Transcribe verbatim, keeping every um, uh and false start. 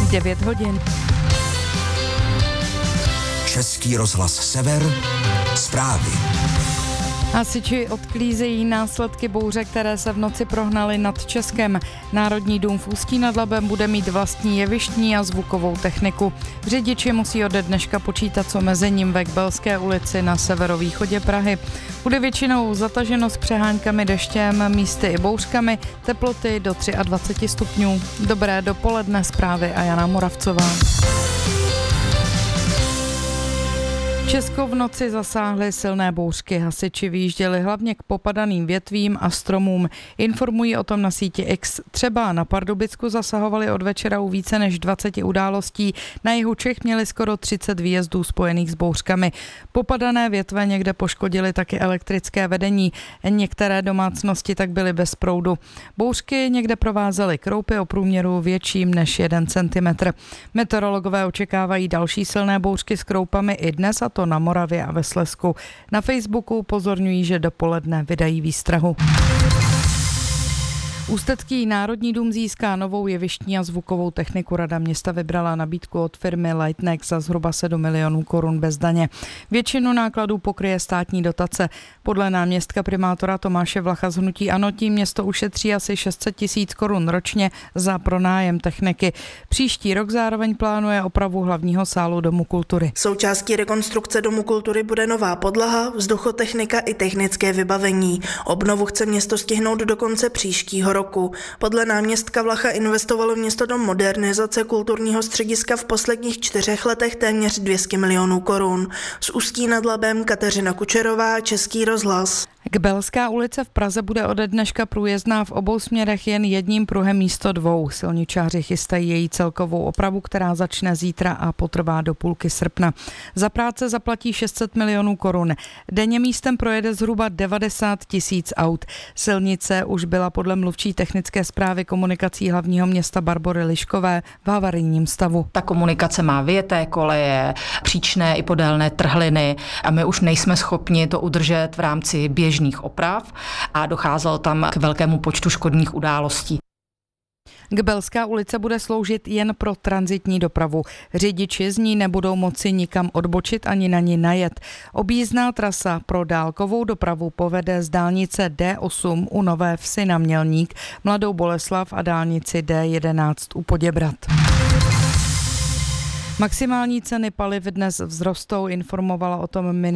devět hodin. Český rozhlas Sever, zprávy. Hasiči odklízejí následky bouře, které se v noci prohnaly nad Českem. Národní dům v Ústí nad Labem bude mít vlastní jevištní a zvukovou techniku. Řidiči musí ode dneška počítat s omezením ve Kbelské ulici na severovýchodě Prahy. Bude většinou zataženo s přeháňkami deštěm, místy i bouřkami, teploty do dvacet tři stupňů. Dobré dopoledne, zprávy a Jana Moravcová. Česko v noci zasáhly silné bouřky. Hasiči vyjížděli hlavně k popadaným větvím a stromům. Informují o tom na síti X. Třeba na Pardubicku zasahovali od večera u více než dvacet událostí. Na jihu Čech měli skoro třicet výjezdů spojených s bouřkami. Popadané větve někde poškodily taky elektrické vedení. Některé domácnosti tak byly bez proudu. Bouřky někde provázely kroupy o průměru větším než jeden centimetr. Meteorologové očekávají další silné bouřky s kroupami i dnes, a to na Moravě a ve Slezsku. Na Facebooku upozorňují, že dopoledne vydají výstrahu. Ústecký Národní dům získá novou jevištní a zvukovou techniku. Rada města vybrala nabídku od firmy Lightneck za zhruba sedm milionů korun bez daně. Většinu nákladů pokryje státní dotace. Podle náměstka primátora Tomáše Vlacha z hnutí ANO tím město ušetří asi šest set tisíc korun ročně za pronájem techniky. Příští rok zároveň plánuje opravu hlavního sálu Domu kultury. Součástí rekonstrukce Domu kultury bude nová podlaha, vzduchotechnika i technické vybavení. Obnovu chce město stihnout do konce příštího roku. Podle náměstka Vlacha investovalo město do modernizace kulturního střediska v posledních čtyřech letech téměř dvě stě milionů korun. Z Ústí nad Labem Kateřina Kučerová, Český rozhlas. Kbelská ulice v Praze bude ode dneška průjezdná v obou směrech jen jedním pruhem místo dvou. Silničáři chystají její celkovou opravu, která začne zítra a potrvá do půlky srpna. Za práce zaplatí šest set milionů korun. Denně místem projede zhruba devadesát tisíc aut. Silnice už byla podle mluvčí technické správy komunikací hlavního města Barbory Liškové v havarijním stavu. Ta komunikace má vyjeté koleje, příčné i podélné trhliny a my už nejsme schopni to udržet v rámci běžných oprav a docházelo tam k velkému počtu škodních událostí. Kbelská ulice bude sloužit jen pro tranzitní dopravu. Řidiči z ní nebudou moci nikam odbočit ani na ní najet. Objízdná trasa pro dálkovou dopravu povede z dálnice D osm u Nové Vsi na Mělník, Mladou Boleslav a dálnici D jedenáct u Poděbrad. Maximální ceny paliv dnes vzrostou, informovala o tom